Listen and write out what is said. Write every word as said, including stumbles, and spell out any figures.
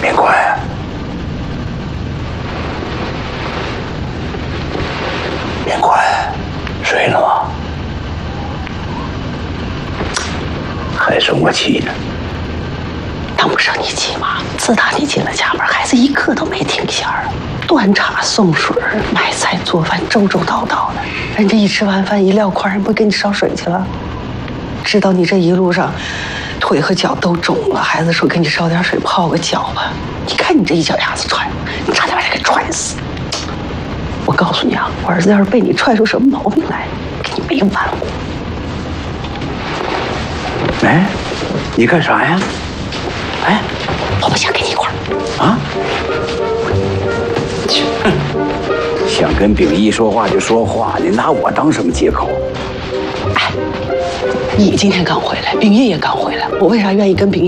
明宽，明宽，睡了吗？还生我气呢？ 当不生你气吗？自打你进了家门，孩子一刻都没停歇儿，端茶送水、买菜做饭，周周到到的。人家一吃完饭一撂筷，人不给你烧水去了？知道你这一路上腿和脚都肿了，孩子说给你烧点水泡个脚吧。你看你这一脚丫子踹，你差点把他给踹死。我告诉你啊，我儿子要是被你踹出什么毛病来，给你没完过。 哎，你干啥呀？哎， 我不想跟你一块儿啊？切，想跟秉义说话就说话，你拿我当什么借口？ 哎，你今天刚回来，秉义也刚回来，我为啥愿意跟秉义